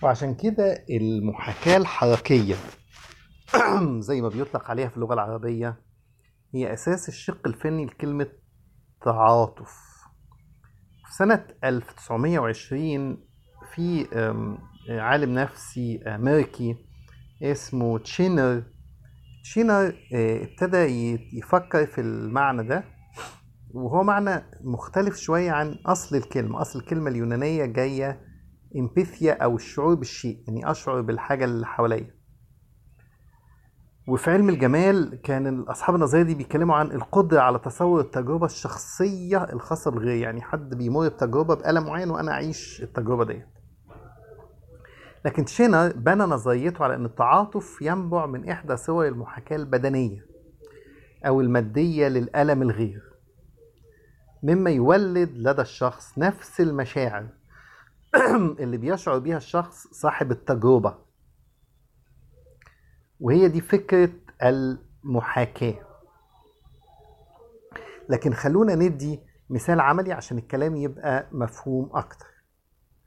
وعشان كده المحاكاة الحركية زي ما بيطلق عليها في اللغة العربية هي أساس الشق الفني لكلمة تعاطف. في سنة 1920 في عالم نفسي أمريكي اسمه تشينر ابتدى يفكر في المعنى ده، وهو معنى مختلف شوية عن أصل الكلمة. أصل الكلمة اليونانية جاية امباثيا أو الشعور بالشيء، يعني أشعر بالحاجة اللي حواليا. وفي علم الجمال كان أصحاب النظرية دي بيتكلموا عن القدرة على تصور التجربة الشخصية الخاصة بالغير، يعني حد بيمر بتجربة بألم معين وأنا أعيش التجربة دي. لكن شينر بنى نظريته على أن التعاطف ينبع من إحدى صور المحاكاة البدنية أو المادية للألم الغير، مما يولد لدى الشخص نفس المشاعر اللي بيشعر بيها الشخص صاحب التجربة. وهي دي فكرة المحاكاة. لكن خلونا ندي مثال عملي عشان الكلام يبقى مفهوم أكتر.